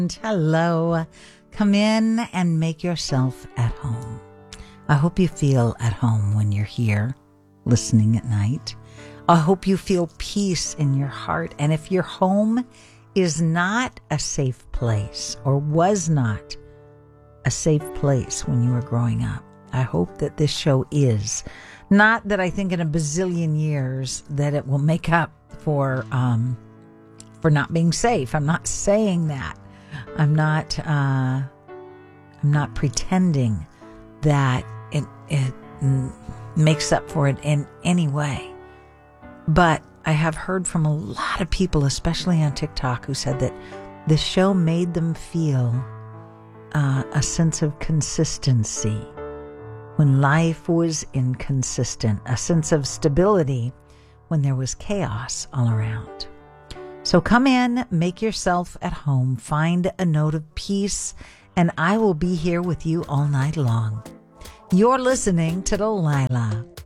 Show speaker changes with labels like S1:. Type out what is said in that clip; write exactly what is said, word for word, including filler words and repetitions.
S1: Hello. Come in and make yourself at home. I hope you feel at home when you're here listening at night. I hope you feel peace in your heart. And if your home is not a safe place or was not a safe place when you were growing up, I hope that this show is. Not that I think in a bazillion years that it will make up for um, for not being safe. I'm not saying that. I'm not. Uh, I'm not pretending that it it makes up for it in any way. But I have heard from a lot of people, especially on TikTok, who said that this show made them feel uh, a sense of consistency when life was inconsistent, a sense of stability when there was chaos all around. So come in, make yourself at home, find a note of peace, and I will be here with you all night long. You're listening to Delilah.